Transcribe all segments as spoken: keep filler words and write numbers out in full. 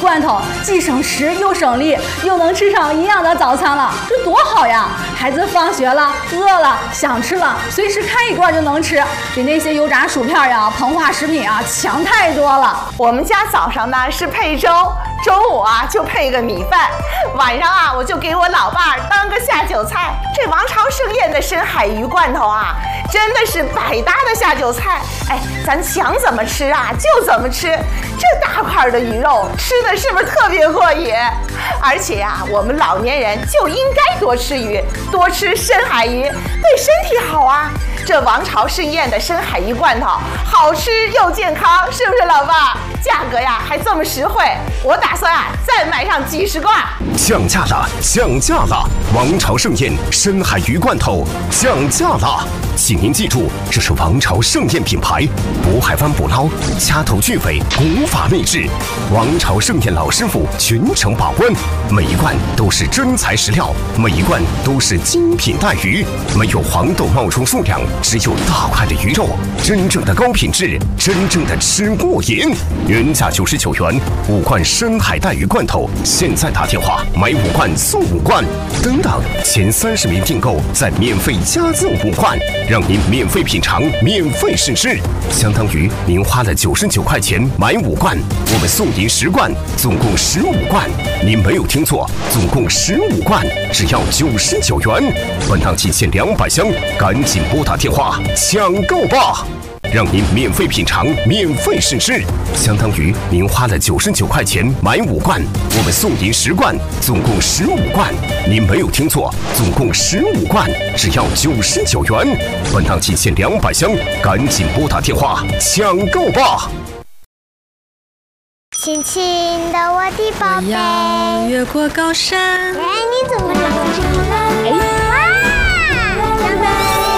罐头，既省时又省力，又能吃上营养的早餐了，这多好呀！孩子放学了，饿了，想吃了，随时开一罐就能吃，比那些油炸薯片呀、膨化食品啊强太多了。 我们家早上呢是配粥，中午啊就配个米饭，晚上啊我就给我老伴儿当个下酒菜。这王朝盛宴的深海鱼罐头啊，真的是百搭的下酒菜。哎，咱想怎么吃啊就怎么吃，这大块的鱼肉吃的是不是特别过瘾？而且呀、啊，我们老年人就应该多吃鱼，多吃深海鱼，对身体好啊。这王朝盛宴的深海鱼罐头好吃又健康，是不是老伴儿？价格呀还这么实惠，我打算啊再买上几十罐。 降价了，降价了！王朝盛宴深海鱼罐头降价了，请您记住，这是王朝盛宴品牌，渤海湾捕捞，掐头去尾，古法秘制。王朝盛宴老师傅全程把关，每一罐都是真材实料，每一罐都是精品带鱼，没有黄豆冒充数量，只有大块的鱼肉，真正的高品质，真正的吃过瘾。原价九十九元，五罐深海带鱼罐头，现在打电话买五罐送五罐，等等，前三十名订购再免费加赠五罐，让您免费品尝，免费试吃，相当于您花了九十九块钱买五罐，我们送您十罐，总共十五罐。您没有听错，总共十五罐，只要九十九元。本档仅限两百箱，赶紧拨打电话抢购吧！让您免费品尝，免费试吃，相当于您花了九十九块钱买五罐，我们送您十罐，总共十五罐。您没有听错，总共十五罐，只要九十九元。本档仅限两百箱，赶紧拨打电话抢购吧！ 亲亲的我的宝贝， 我要越过高山。 哎，你怎么这么这么哎哇！长大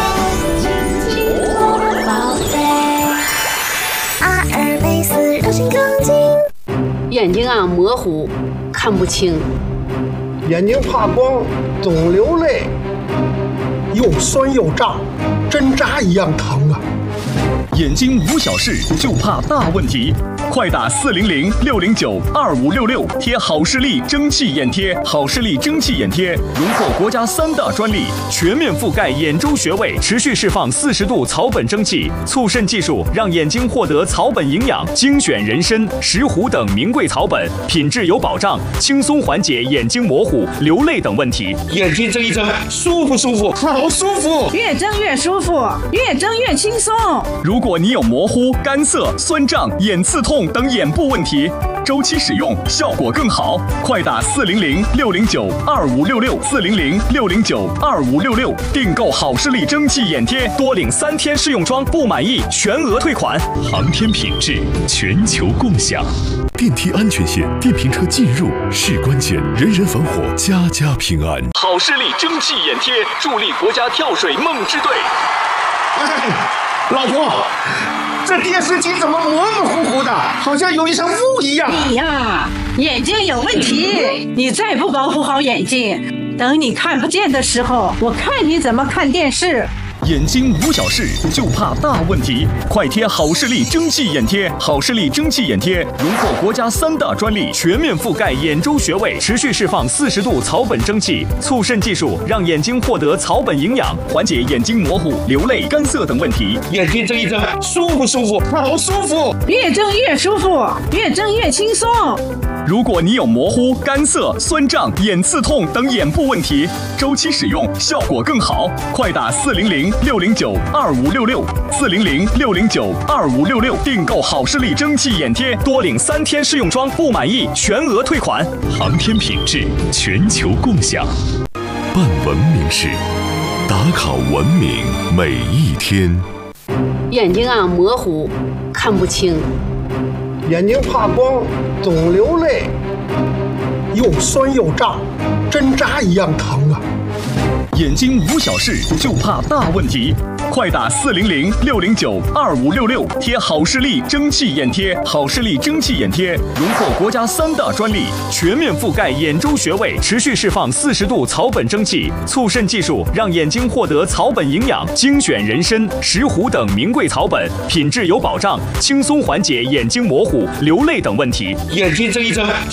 阿尔卑斯柔性钢筋。 眼睛啊模糊，看不清； 眼睛怕光，总流泪，又酸又胀，针扎一样疼啊！ 眼睛无小事，就怕大问题。快打四零零六零九二五六六，贴好视力蒸汽眼贴。好视力蒸汽眼贴荣获国家三大专利，全面覆盖眼周穴位，持续释放四十度草本蒸汽，促渗技术让眼睛获得草本营养，精选人参、石斛等名贵草本，品质有保障，轻松缓解眼睛模糊、流泪等问题。 眼睛睁一睁，舒服舒服，好舒服， 越睁越舒服，越睁越轻松。 如果你有模糊、干涩、酸胀、眼刺痛等眼部问题，周期使用效果更好。快打四零零六零九二五六六四零零六零九二五六六，订购好视力蒸汽眼贴，多领三天试用装，不满意全额退款。航天品质，全球共享。 电梯安全线，电瓶车进入是关键，人人防火，家家平安。 好视力蒸汽眼贴，助力国家跳水梦之队。 哎，老婆，这电视机怎么模模糊糊的，好像有一层雾一样？ 你呀，眼睛有问题，你再不保护好眼睛，等你看不见的时候，我看你怎么看电视。 眼睛无小事，就怕大问题。快贴好视力蒸汽眼贴。好视力蒸汽眼贴荣获国家三大专利，全面覆盖眼周穴位，持续释放四十度草本蒸汽，促渗技术让眼睛获得草本营养，缓解眼睛模糊、流泪、干涩等问题。 眼睛睁一睁，舒服舒服，好舒服， 越睁越舒服，越睁越轻松。 如果你有模糊、干涩、酸胀、眼刺痛等眼部问题，周期使用效果更好。快打四零零六零九二五六六四零零六零九二五六六，订购好视力蒸汽眼贴，多领三天试用装，不满意全额退款。航天品质，全球共享。 办文明事，打卡文明每一天。 眼睛啊模糊，看不清； 眼睛怕光，总流泪，又酸又胀，针扎一样疼啊！ 眼睛无小事，就怕大问题。快打四零零六零九二五六六，贴好视力蒸汽眼贴。好视力蒸汽眼贴荣获国家三大专利，全面覆盖眼周穴位，持续释放四十度草本蒸汽，促渗技术让眼睛获得草本营养，精选人参、石斛等名贵草本，品质有保障，轻松缓解眼睛模糊、流泪等问题。 眼睛睁一睁，